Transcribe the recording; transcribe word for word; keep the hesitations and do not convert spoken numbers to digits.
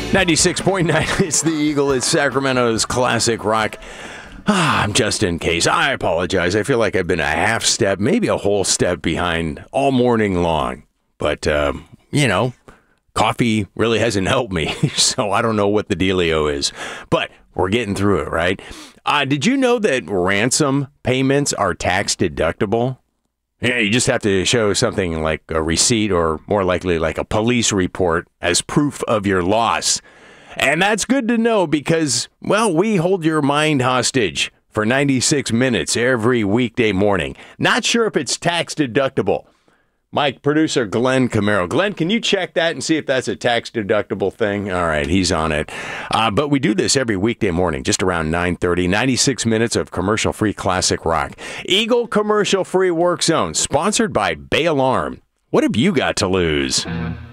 ninety-six point nine, it's the Eagle. It's Sacramento's classic rock. Ah, I'm just in case. I apologize. I feel like I've been a half step, maybe a whole step behind all morning long. But, um, you know, coffee really hasn't helped me, so I don't know what the dealio is. But we're getting through it, right? Uh, did you know that ransom payments are tax deductible? Yeah, you just have to show something like a receipt or more likely like a police report as proof of your loss. And that's good to know because, well, we hold your mind hostage for ninety-six minutes every weekday morning. Not sure if it's tax deductible. Mike, producer Glenn Camaro. Glenn, can you check that and see if that's a tax deductible thing? All right, he's on it. Uh, but we do this every weekday morning, just around nine thirty, ninety-six minutes of commercial-free classic rock. Eagle Commercial Free Work Zone, sponsored by Bay Alarm. What have you got to lose?